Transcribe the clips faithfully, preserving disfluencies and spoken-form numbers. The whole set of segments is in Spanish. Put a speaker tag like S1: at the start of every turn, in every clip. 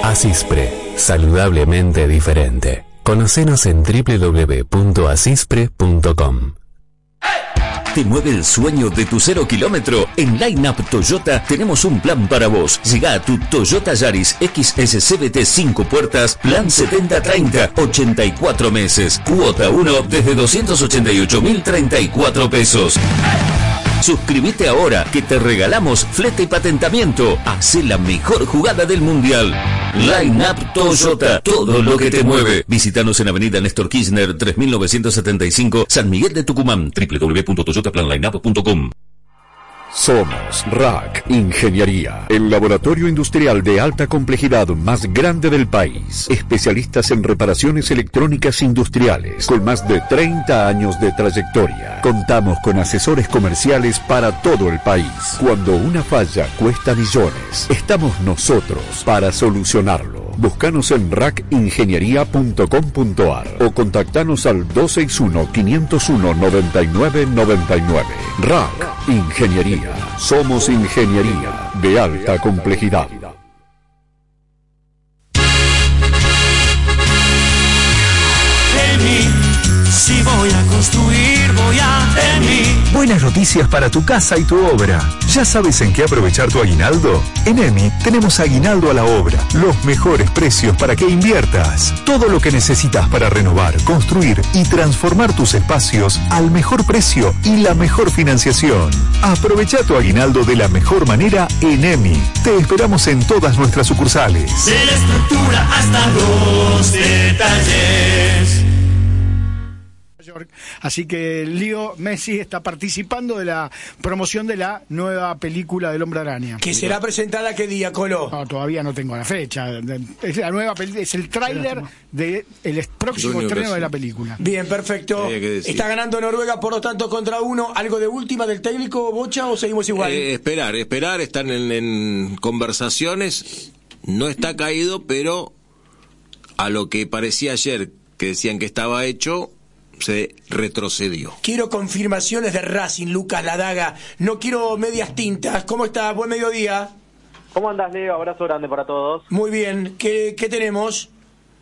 S1: Asispre, saludablemente diferente. Conocenos en doble u doble u doble u punto asispre punto com.
S2: ¿Te mueve el sueño de tu cero kilómetro? En Line Up Toyota tenemos un plan para vos. Llega a tu Toyota Yaris X S C V T cinco puertas, plan setenta treinta, ochenta y cuatro meses. Cuota uno desde doscientos ochenta y ocho mil treinta y cuatro pesos. Suscríbete ahora que te regalamos flete y patentamiento. Hacé la mejor jugada del mundial. Line Up Toyota, todo lo que te mueve. Visítanos en Avenida Néstor Kirchner tres mil novecientos setenta y cinco, San Miguel de Tucumán. doble u doble u doble u punto toyota plan line up punto com.
S3: Somos R A C Ingeniería, el laboratorio industrial de alta complejidad más grande del país. Especialistas en reparaciones electrónicas industriales, con más de treinta años de trayectoria. Contamos con asesores comerciales para todo el país. Cuando una falla cuesta millones, estamos nosotros para solucionarlo. Búscanos en rac ingeniería punto com punto a r o contactanos al dos seis uno, cinco cero uno, nueve nueve nueve nueve. R A C Ingeniería. Somos ingeniería de alta complejidad.
S4: Si voy a construir, voy a EMI.
S5: Buenas noticias para tu casa y tu obra. ¿Ya sabes en qué aprovechar tu aguinaldo? En EMI tenemos aguinaldo a la obra, los mejores precios para que inviertas. Todo lo que necesitas para renovar, construir y transformar tus espacios al mejor precio y la mejor financiación. Aprovecha tu aguinaldo de la mejor manera en EMI. Te esperamos en todas nuestras sucursales.
S4: De la estructura hasta los detalles.
S6: Así que Leo Messi está participando de la promoción de la nueva película del Hombre Araña.
S7: ¿Que será presentada qué día, Colo?
S6: No, todavía no tengo la fecha. Es la nueva peli- es el tráiler del próximo estreno de la película.
S7: Bien, perfecto. Está ganando Noruega por dos tantos contra uno. ¿Algo de última del técnico, Bocha, o seguimos igual?
S8: Eh, esperar, esperar. Están en, en conversaciones. No está caído, pero a lo que parecía ayer, que decían que estaba hecho, se retrocedió.
S7: Quiero confirmaciones de Racing, Lucas Ladaga. No quiero medias tintas. ¿Cómo estás? Buen mediodía.
S9: ¿Cómo andás, Leo? Abrazo grande para todos.
S7: Muy bien. ¿Qué, qué tenemos?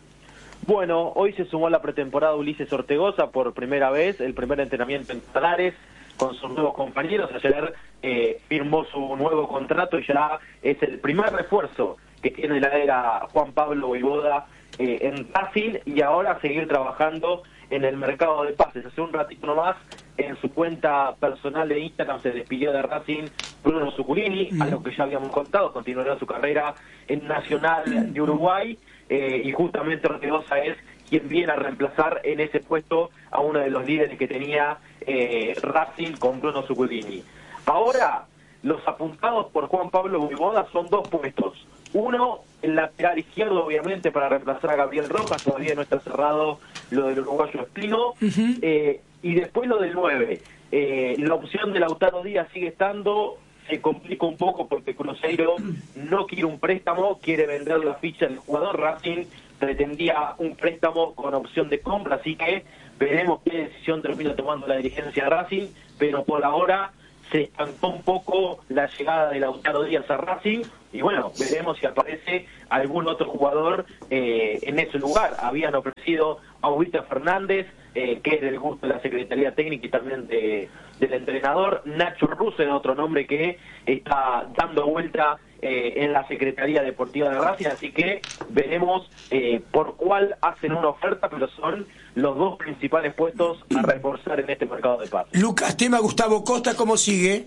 S9: Bueno, hoy se sumó a la pretemporada Ulises Ortegoza por primera vez, el primer entrenamiento en Talares con sus nuevos compañeros. Ayer eh, firmó su nuevo contrato y ya es el primer refuerzo que tiene la era Juan Pablo Voivoda eh, en Racing, y ahora seguir trabajando en el mercado de pases. Hace un ratito nomás, en su cuenta personal de Instagram, se despidió de Racing Bruno Zuculini, mm. a lo que ya habíamos contado, continuará su carrera en Nacional de Uruguay, eh, y justamente Ortegoza es quien viene a reemplazar en ese puesto a uno de los líderes que tenía eh, Racing con Bruno Zuculini. Ahora, los apuntados por Juan Pablo Voivoda son dos puestos. Uno, el lateral izquierdo, obviamente, para reemplazar a Gabriel Rojas, todavía no está cerrado lo del uruguayo Espino, uh-huh. eh, y después lo del nueve. Eh, la opción de Lautaro Díaz sigue estando, se complica un poco porque Cruzeiro no quiere un préstamo, quiere vender la ficha del jugador. Racing pretendía un préstamo con opción de compra, así que veremos qué decisión termina tomando la dirigencia de Racing, pero por ahora se estancó un poco la llegada de Lautaro Díaz a Racing, y bueno, veremos si aparece algún otro jugador eh, en ese lugar. Habían ofrecido a Augustin Fernández, eh, que es del gusto de la Secretaría Técnica y también de, del entrenador. Nacho Russo es otro nombre que está dando vuelta eh, en la Secretaría Deportiva de Racing, así que veremos eh, por cuál hacen una oferta, pero son los dos principales puestos a reforzar en este mercado de pases.
S7: Lucas, tema Gustavo Costa, ¿cómo sigue?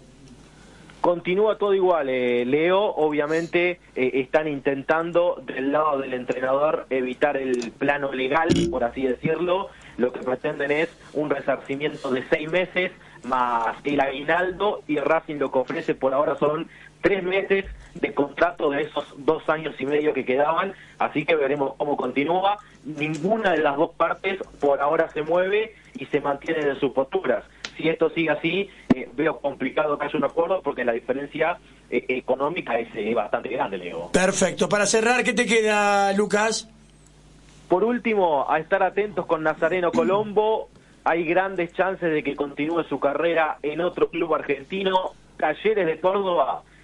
S9: Continúa todo igual, eh, Leo. Obviamente eh, están intentando del lado del entrenador evitar el plano legal, por así decirlo. Lo que pretenden es un resarcimiento de seis meses más el aguinaldo, y Racing lo que ofrece por ahora son tres meses de contrato de esos dos años y medio que quedaban, así que veremos cómo continúa. Ninguna de las dos partes por ahora se mueve y se mantienen en sus posturas. Si esto sigue así, eh, veo complicado que haya un acuerdo, porque la diferencia eh, económica es eh, bastante grande, Leo.
S7: Perfecto. Para cerrar, ¿qué te queda, Lucas?
S9: Por último, a estar atentos con Nazareno Colombo. Hay grandes chances de que continúe su carrera en otro club argentino. Talleres de Córdoba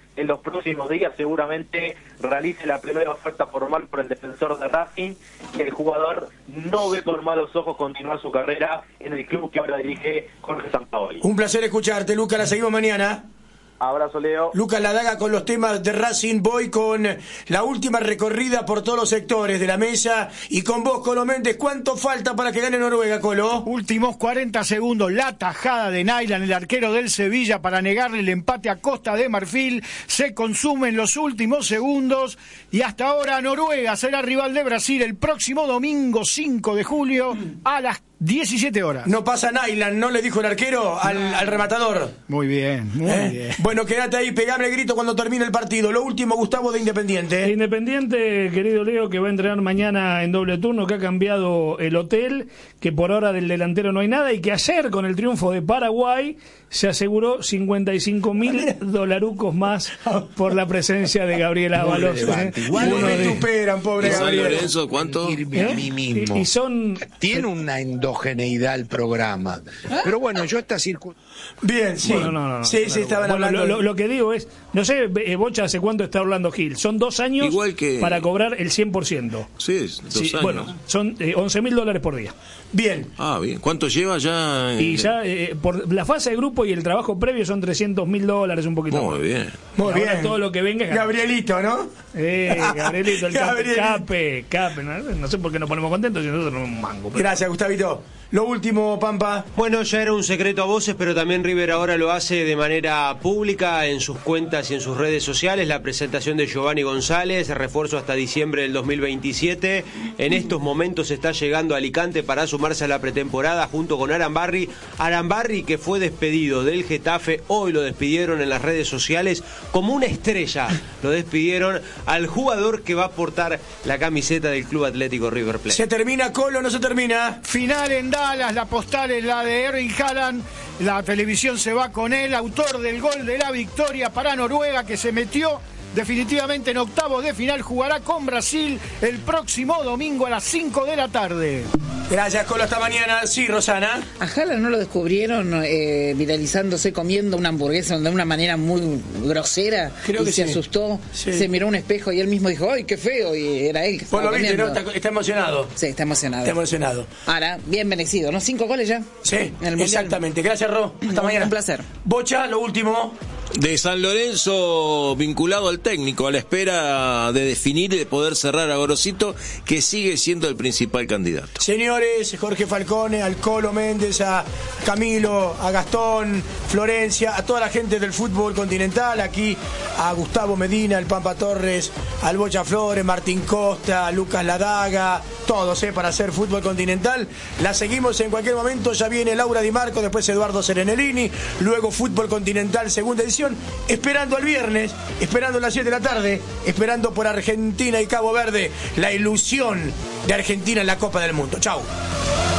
S9: en los próximos días seguramente realice la primera oferta formal por el defensor de Racing, y el jugador no ve con malos ojos continuar su carrera en el club que ahora dirige Jorge Sampaoli.
S7: Un placer escucharte, Lucas, la seguimos mañana.
S9: Abrazo, Leo.
S7: Lucas Ladaga con los temas de Racing. Voy con la última recorrida por todos los sectores de la mesa y con vos, Colo Méndez. ¿Cuánto falta para que gane Noruega, Colo?
S6: Últimos cuarenta segundos. La tajada de Nailan, el arquero del Sevilla, para negarle el empate a Costa de Marfil. Se consume en los últimos segundos y hasta ahora Noruega será rival de Brasil el próximo domingo cinco de julio a las diecisiete horas.
S7: No pasa Nailan, ¿no? Le dijo el arquero al, al rematador.
S6: Muy bien, muy
S7: ¿Eh?
S6: bien.
S7: Bueno, quédate ahí, pegame el grito cuando termine el partido. Lo último, Gustavo, de Independiente.
S10: Independiente, querido Leo, que va a entrenar mañana en doble turno, que ha cambiado el hotel, que por ahora del delantero no hay nada, y que ayer, con el triunfo de Paraguay, se aseguró cincuenta y cinco mil dolarucos más por la presencia de Gabriel Ábalos. ¿eh?
S7: Igual no me superan, pobre
S8: San
S7: Gabriel.
S8: Lorenzo, ¿cuánto?
S11: ¿Eh? A mí mismo.
S10: Y, y son...
S11: Tiene una endogeneidad el programa. Pero bueno, yo esta circunstancia...
S7: Bien, sí.
S10: Bueno, no, no, no.
S7: Sí, sí, estaban
S10: bueno,
S7: hablando.
S10: Lo, lo, lo que digo es, no sé, eh, Bocha, ¿hace cuánto está Orlando Gil? Son dos años
S8: Igual que...
S10: para cobrar el cien por ciento.
S8: Sí, dos
S10: sí,
S8: años.
S10: Bueno, son eh, once mil dólares por día.
S7: Bien.
S8: Ah, bien. ¿Cuánto lleva ya?
S10: Y ya, eh, por la fase de grupo y el trabajo previo son trescientos mil dólares, un poquito
S8: Muy
S10: más.
S8: bien.
S7: Muy
S10: Ahora
S7: bien.
S10: todo lo que venga.
S7: Gabrielito, ¿no?
S10: Eh, Gabrielito, el cape,
S7: Gabrielito.
S10: cape, cape. No, no sé por qué nos ponemos contentos si nosotros no un mango. Pero...
S7: Gracias, Gustavito. Lo último, Pampa.
S12: Bueno, ya era un secreto a voces, pero también River ahora lo hace de manera pública en sus cuentas y en sus redes sociales. La presentación de Giovanni González, refuerzo hasta diciembre del dos mil veintisiete. En estos momentos está llegando a Alicante para sumarse a la pretemporada junto con Arambarri. Arambarri, que fue despedido del Getafe, hoy lo despidieron en las redes sociales como una estrella. Lo despidieron al jugador que va a portar la camiseta del Club Atlético River Plate.
S7: ¿Se termina, Colo, no se termina?
S6: Final en Dallas, la postal es la de Erling Haaland, la televisión se va con él, autor del gol de la victoria para Noruega, que se metió definitivamente en octavos de final, jugará con Brasil el próximo domingo a las cinco de la tarde.
S7: Gracias, Colo, hasta mañana. Sí, Rosana.
S13: A Haaland no lo descubrieron eh, viralizándose comiendo una hamburguesa de una manera muy grosera.
S7: Creo
S13: y
S7: que
S13: se
S7: sí.
S13: asustó,
S7: Sí.
S13: se miró a un espejo y él mismo dijo, ¡ay, qué feo! Y era él que
S7: Vos
S13: estaba
S7: lo viste,
S13: comiendo.
S7: ¿no? Está, está emocionado.
S13: Sí, está emocionado.
S7: Está emocionado.
S13: Ahora, bien merecido, ¿no? Cinco goles ya.
S7: Sí,
S13: En el Mundial.
S7: exactamente. Gracias, Ro. Hasta
S13: Un-
S7: mañana.
S13: un placer.
S7: Bocha, lo último.
S8: De San Lorenzo vinculado al técnico, a la espera de definir y de poder cerrar a Gorosito, que sigue siendo el principal candidato.
S7: Señores, Jorge Falcone, al Colo Méndez, a Camilo, a Gastón, Florencia, a toda la gente del fútbol continental, aquí a Gustavo Medina, al Pampa Torres, al Bocha Flores, Martín Costa, a Lucas Ladaga, todos, eh, para hacer fútbol continental. La seguimos en cualquier momento, ya viene Laura Di Marco, después Eduardo Serenellini, luego fútbol continental, segunda edición, esperando al viernes, esperando las siete de la tarde, esperando por Argentina y Cabo Verde, la ilusión de Argentina en la Copa del Mundo. Chau.